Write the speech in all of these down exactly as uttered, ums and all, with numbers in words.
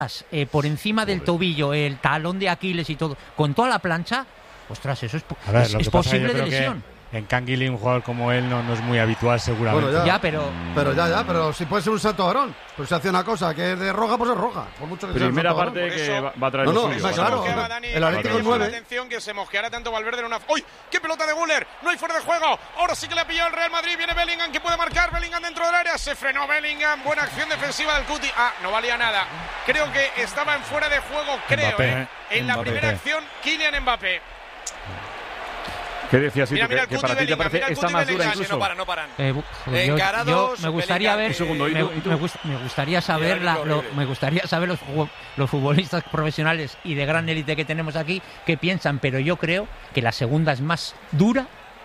eh, por encima del tobillo, el talón de Aquiles y todo, con toda la plancha, ostras, eso es, ver, es, es posible de lesión. En Canguilí un jugador como él no, no es muy habitual seguramente. Bueno, ya, ya, pero... Pero ya, ya, pero si puede ser un salto varón, pues se hace una cosa que es de roja, pues es roja. Por mucho que Primera sea parte que va, va a traer no, no, los está claro. El Atlético es nueve. Atención que se mosqueara tanto Valverde en una... ¡Uy! ¡Qué pelota de Güler! No hay fuera de juego. Ahora sí que le ha pillado el Real Madrid. Viene Bellingham que puede marcar. Bellingham dentro del área. Se frenó Bellingham. Buena acción defensiva del Cuti. Ah, no valía nada. Creo que estaba en fuera de juego, creo, Mbappé, ¿eh? En la Mbappé. primera acción, Kylian Mbappé. ¿Qué decías tú? Mira, Que, mira el que Cuti para ti te Bellingham, parece mira el esta Cuti más dura Bellingham. incluso? No paran, no paran. Eh, joder, yo, Encarados, yo me gustaría Bellingham, ver, un segundo, ¿y me, tú? ¿y tú? me gust- me gustaría saber Mira, la, lo, horrible. me gustaría saber los, ju- los futbolistas profesionales y de gran élite que tenemos aquí qué piensan, pero yo creo que la segunda es más dura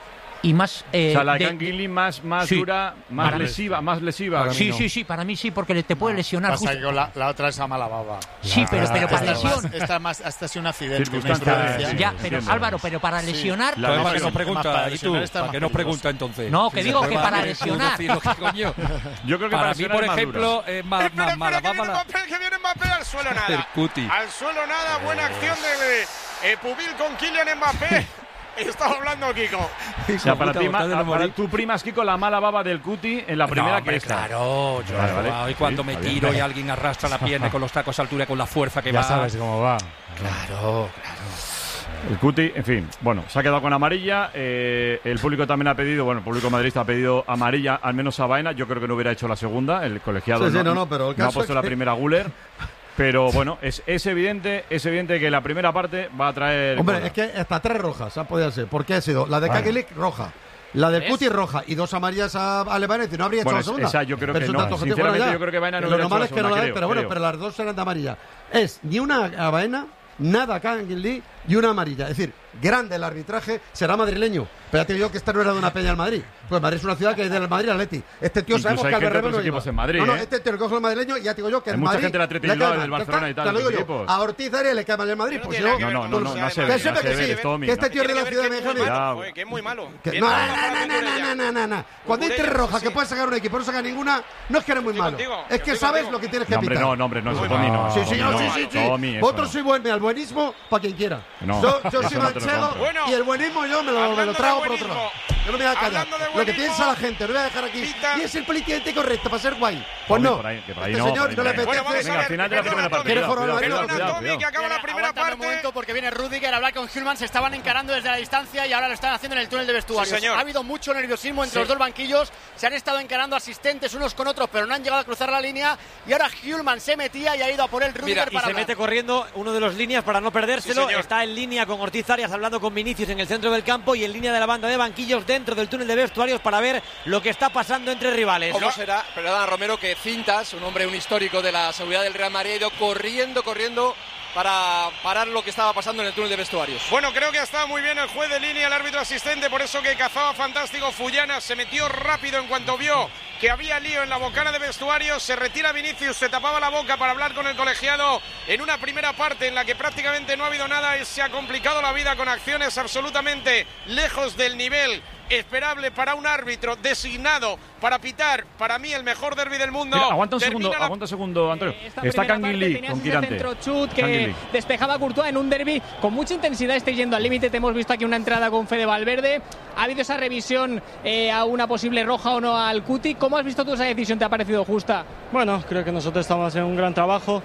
y más eh, O sea, la de de- Canguilí más, más Sí. dura, más Para mí. lesiva, más lesiva. Para mí sí, no. sí, sí, para mí sí, porque le- te puede lesionar Pasa justo. que con la, la otra es a mala baba. Sí, pero, Ah, pero para Esta es más- lesión. Esta más, hasta ha sido un accidente, una Circunstancia, imprudencia. sí. Ya, pero entiendo. Álvaro, pero para Sí. lesionar. La ¿Para qué lesión. nos pregunta? Más para ¿Y tú? lesionar está ¿Para más qué nos peligroso. pregunta entonces? No, que Si digo se que prueba para tú lesionar. decir lo que coño. Yo creo que Para para mí, lesionar por es más ejemplo, dura. es más, Espera, más espera, mala. que viene Vámonos. Mbappé, que viene Mbappé al suelo nada. El Cuti. Al suelo nada, buena acción de eh, Pubil con Kylian Mbappé. Estaba hablando Kiko. O sea, para ti, ma- para tú primas, Kiko, la mala baba del Cuti en la primera No, hombre, que esta. claro, yo Vale, vale. wow, y cuando Sí, me está bien. tiro y alguien arrastra la pierna con los tacos a altura con la fuerza que Ya va. sabes cómo va. Claro, claro. El Cuti, en fin, bueno, se ha quedado con amarilla. eh, el público también ha pedido, bueno, el público madridista ha pedido amarilla, al menos a Baena. Yo creo que no hubiera hecho la segunda. El colegiado Sí, sí, no, no, pero el no ha caso puesto es la que- primera Guller. Pero bueno, es, es evidente, es evidente que la primera parte va a traer. Hombre, cola. es que hasta tres rojas han podido ser. ¿Por qué ha sido? La de Vale. Canguilí, roja. La del Cuti roja y dos amarillas a Alemania, no habría hecho Bueno, la segunda. esa yo creo Pero que eso no. tanto objetivo, Sinceramente, bueno, ya. yo creo que Baena no Lo hubiera normal hecho es la que no la segunda, den, pero bueno, creo, pero las dos eran de amarilla. Es ni una a Baena, nada a Canguilí y una amarilla. Es decir, grande el arbitraje, será madrileño. Pero ya te digo que esta no era de una peña al Madrid. Pues Madrid es una ciudad que es del Madrid Atleti. Este tío Incluso sabemos hay que al gente de Berrebo otros no equipos lleva. en Madrid, No, no, ¿eh? este te lo coge el madrileño y ya te digo yo que Hay el mucha Madrid gente del Atleti le Bilbao, cae del mal. Barcelona y tal, Te lo de digo esos yo. equipos. A Ortiz Arias le cae mal el Madrid. No Pues tiene yo. nada que ver No, con no, una no, cosa no de se Madrid. ve, Que sepa no que se ve, sí, es todo que mío. este tío es de la ciudad de Que es muy Benjamín. Ya, malo, que es muy malo. Que- Viene no, a no, trabajar no, con no, no, Cucurella. no, no, no. Cuando hay tres Cucurella, rojas que sí. puedes sacar un equipo y no sacar ninguna, no es que eres muy Estoy malo. contigo, Es que estoy sabes contigo. lo que tienes que No, hombre, pitar. no, no, hombre, no, eso Muy Tommy, malo. no. Sí, sí, no, Tommy, sí, no, sí, sí. Tommy, eso Vosotros no. sois buen, al buenismo para quien quiera. No, yo yo eso soy no te lo manchego compro. Bueno, y el buenismo yo me lo, me hablando lo de trago por otro buenismo, lado. Yo no me voy a callar. hablando de Lo que buenismo, piensa la gente, no voy a dejar aquí. Pita. Y es el políticamente correcto para ser guay. Pues Tommy, no. por ahí, que por ahí Este no, señor por ahí no le no. apetece. Bueno, vamos a Venga, ver, al final de la perdona, primera parte. Tommy. ¿Quieres Cuidado, jugar al cuidado, Madrid? Perdona, cuidado, Tommy, cuidado. que acaba la primera Aguántame parte. un momento porque viene Rüdiger a hablar con Hülman. Se estaban encarando desde la distancia y ahora lo están haciendo en el túnel de vestuarios. Sí, señor. Ha habido mucho nerviosismo entre Sí. los dos banquillos. Se han estado encarando asistentes unos con otros, pero no han llegado a cruzar la línea. Y ahora Hülman se metía y ha ido a por el Rüdiger Mira, para y se hablar. mete corriendo uno de los líneas para no perdérselo. Sí, señor. Está en línea con Ortiz Arias hablando con Vinicius en el centro del campo y en línea de la banda de banquillos dentro del túnel de vestuarios para ver lo que está pasando entre rivales. ¿Cómo será, perdona Romero, que Cintas, un hombre, un histórico de la seguridad del Real Madrid, ha ido corriendo, corriendo para parar lo que estaba pasando en el túnel de vestuarios? Bueno, creo que ha estado muy bien el juez de línea, el árbitro asistente, por eso que cazaba fantástico Fullana, se metió rápido en cuanto vio que había lío en la bocana de vestuarios, se retira Vinicius, se tapaba la boca para hablar con el colegiado en una primera parte en la que prácticamente no ha habido nada y se ha complicado la vida con acciones absolutamente lejos del nivel esperable para un árbitro designado para pitar, para mí, el mejor derbi del mundo. Mira, aguanta un Termina segundo, la- aguanta un segundo, Antonio. Esta Está primera parte Canguilí tenías con ese Quirante. centro chut que Canguilí. despejaba a Courtois en un derbi con mucha intensidad. Estáis yendo al límite. Te hemos visto aquí una entrada con Fede Valverde. Ha habido esa revisión eh, a una posible roja o no al Cuti. ¿Cómo has visto tú esa decisión? ¿Te ha parecido justa? Bueno, creo que nosotros estamos haciendo un gran trabajo.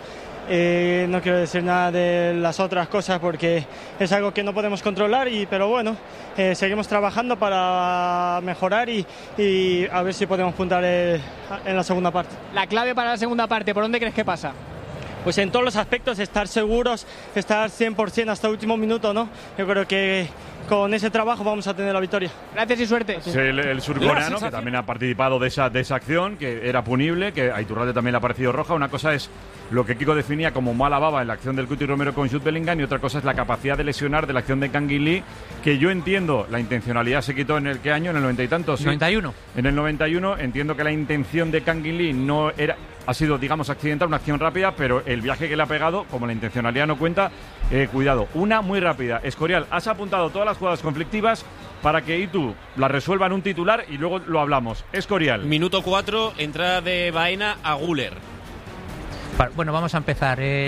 Eh, no quiero decir nada de las otras cosas porque es algo que no podemos controlar, y, pero bueno, eh, seguimos trabajando para mejorar y, y a ver si podemos puntar eh, en la segunda parte. La clave para la segunda parte, ¿por dónde crees que pasa? Pues en todos los aspectos, estar seguros, estar cien por ciento hasta el último minuto, ¿no? Yo creo que con ese trabajo vamos a tener la victoria. Gracias y suerte. Es el, el surcoreano, que también ha participado de esa, de esa acción, que era punible, que a Iturralde también le ha parecido roja. Una cosa es lo que Kiko definía como mala baba en la acción del Cuti Romero con Jude Bellingham, y otra cosa es la capacidad de lesionar de la acción de Canguilí, que yo entiendo, la intencionalidad se quitó en el qué año, en el noventa y tantos. ¿sí? noventa y uno. En el noventa y uno, entiendo que la intención de Canguilí no era, ha sido, digamos, accidental, una acción rápida, pero el viaje que le ha pegado, como la intencionalidad no cuenta, eh, cuidado. Una muy rápida. Escorial, has apuntado todas las jugadas conflictivas para que Itu la resuelva en un titular y luego lo hablamos. Escorial. Minuto cuatro, entrada de Baena a Güler. Bueno, vamos a empezar. Eh,